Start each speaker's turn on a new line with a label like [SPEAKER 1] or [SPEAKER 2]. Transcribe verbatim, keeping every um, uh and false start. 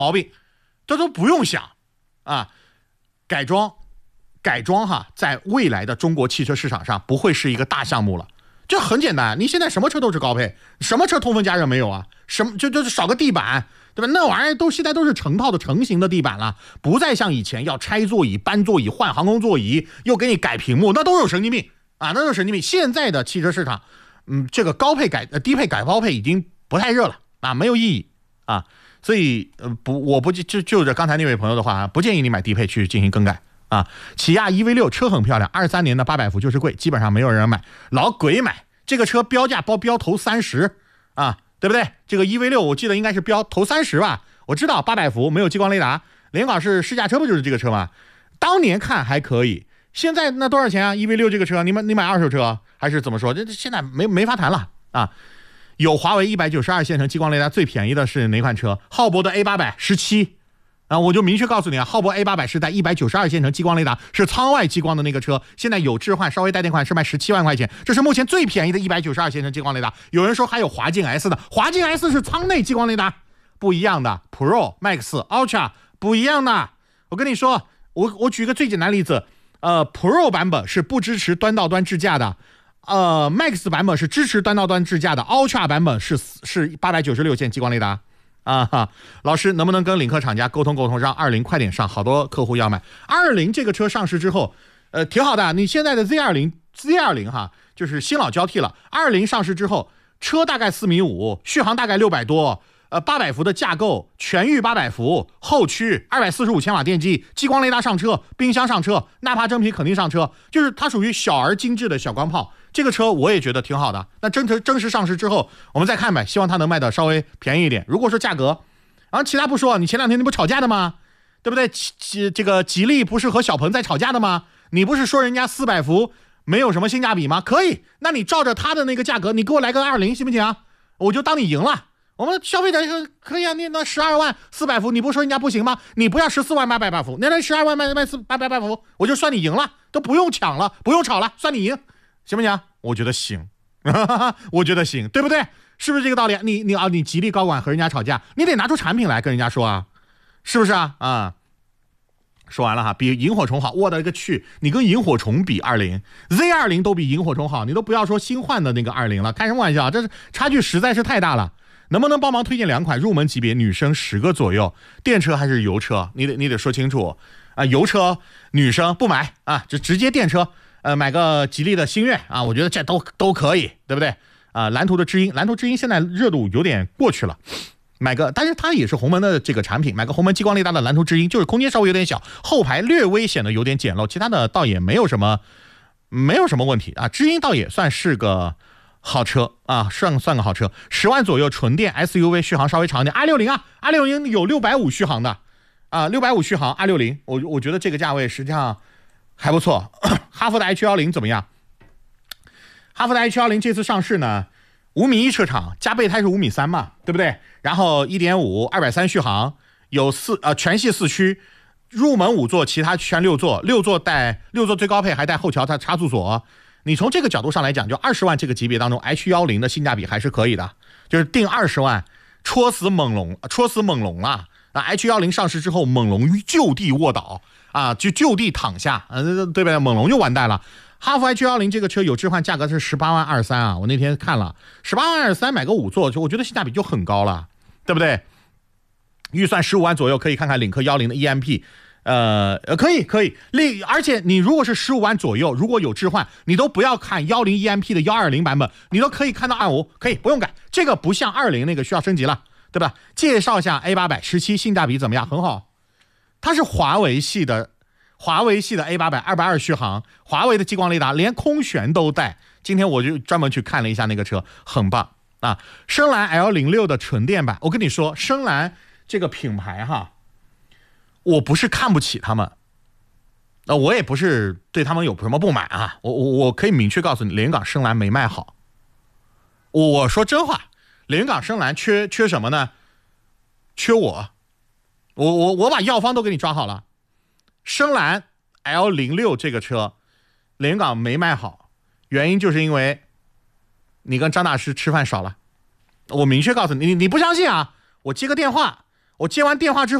[SPEAKER 1] 毛病，这都不用想啊。改装，改装哈，在未来的中国汽车市场上不会是一个大项目了。这很简单，你现在什么车都是高配，什么车通风加热没有啊？什么就就是少个地板，对吧？那玩意儿都现在都是成套的成型的地板了，不再像以前要拆座椅、搬座椅、换航空座椅，又给你改屏幕，那都是神经病啊，那都是神经病。现在的汽车市场，嗯，这个高配改、呃、低配改高配已经不太热了啊，没有意义啊。所以，呃，不，我不就就着刚才那位朋友的话，不建议你买低配去进行更改啊。起亚 E V 六 车很漂亮，二三年的八百伏就是贵，基本上没有人买，老鬼买。这个车标价包标头三十啊，对不对？这个 E V 六 我记得应该是标头三十吧，我知道八百伏没有激光雷达，联港是试驾车不就是这个车吗？当年看还可以，现在那多少钱啊 ？E V 六 这个车，你们你买二手车还是怎么说？这现在没没法谈了啊。有华为一百九十二线程激光雷达，最便宜的是哪款车？浩博的 A 八百 十七啊，我就明确告诉你啊，浩博 A 八百是带一百九十二线程激光雷达，是舱外激光的那个车，现在有置换稍微带电款是卖十七万块钱，这是目前最便宜的一百九十二线程激光雷达。有人说还有华劲 S 的，华劲 S 是舱内激光雷达，不一样的 Pro、Max、Ultra 不一样的。我跟你说，我我举个最简单的例子，呃 Pro 版本是不支持端到端智驾的。呃 ，Max 版本是支持端到端智驾的 ，Ultra 版本是是八百九十六线激光雷达啊哈。老师能不能跟领克厂家沟通沟通，让二零快点上？好多客户要买二零这个车上市之后，呃，挺好的。你现在的 Z 二十 Z 二十 哈，就是新老交替了。二零上市之后，车大概四米五，续航大概六百多。呃，八百伏的架构，全域八百伏，后驱二百四十五千瓦电机，激光雷达上车，冰箱上车，纳帕真皮肯定上车，就是它属于小而精致的小光炮。这个车我也觉得挺好的。那真正正式上市之后，我们再看呗，希望它能卖的稍微便宜一点。如果说价格，啊，其他不说，你前两天你不吵架的吗？对不对？吉这个吉利不是和小鹏在吵架的吗？你不是说人家四百伏没有什么性价比吗？可以，那你照着它的那个价格，你给我来个二零行不行啊？我就当你赢了。我们消费者说可以啊，你那十二万四百伏，你不说人家不行吗？你不要十四万八百八伏，那那十二万卖卖四八百八伏，我就算你赢了，都不用抢了，不用吵了，算你赢，行不行？我觉得行，我觉得行，对不对？是不是这个道理？你你啊，你吉利高管和人家吵架，你得拿出产品来跟人家说啊，是不是啊？啊、嗯，说完了哈，比萤火虫好，我的个去，你跟萤火虫比二零 Z 二十都比萤火虫好，你都不要说新换的那个二十了，开什么玩笑？这是差距实在是太大了。能不能帮忙推荐两款入门级别女生十个左右，电车还是油车？你得你得说清楚啊！油车女生不买啊，就直接电车。呃，买个吉利的星越啊，我觉得这都都可以，对不对？啊，蓝图的知音，蓝图知音现在热度有点过去了，买个，但是它也是鸿蒙的这个产品，买个鸿蒙激光雷达的蓝图知音，就是空间稍微有点小，后排略微显得有点简陋，其他的倒也没有什么没有什么问题啊。知音倒也算是个好车啊，算算个好车，十万左右纯电 S U V， 续航稍微长一点。二六零啊，二六零有六百五续航的啊，六百五续航二六零，我我觉得这个价位实际上还不错。哈弗的 H 一十 怎么样？哈弗的 H 一十 这次上市呢，五米一车长，加备胎是五米三嘛，对不对？然后 一点五 二百三续航，有四呃全系四驱，入门五座，其他全六座，六座带六座最高配还带后桥它差速锁。你从这个角度上来讲，就二十万这个级别当中 ，H 一十 的性价比还是可以的，就是定二十万，戳死猛龙，戳死猛龙了。那 H 一十 上市之后，猛龙就地卧倒啊，就就地躺下，呃，对不对？猛龙就完蛋了。哈弗 H 一十 这个车有置换，价格是十八万二十三啊，我那天看了，十八万二十三买个五座，就我觉得性价比就很高了，对不对？预算十五万左右，可以看看领克一十的 E M P。呃，可以可以，另而且你如果是十五万左右，如果有置换，你都不要看一十 E M P 的一二零版本，你都可以看到二五，可以不用改，这个不像二十那个需要升级了，对吧？介绍一下 A 八百 十七，性价比怎么样？很好，它是华为系的，华为系的 A 八百 二百二续航，华为的激光雷达，连空悬都带。今天我就专门去看了一下那个车，很棒啊！深蓝 L 零六 的纯电版，我跟你说，深蓝这个品牌哈。我不是看不起他们，呃，我也不是对他们有什么不满啊。我我我可以明确告诉你，连云港深蓝没卖好。我说真话，连云港深蓝缺缺什么呢？缺我，我我我把药方都给你抓好了。深蓝 L 零六 这个车，连云港没卖好，原因就是因为你跟张大师吃饭少了。我明确告诉你，你你不相信啊？我接个电话。 我接完电话之后。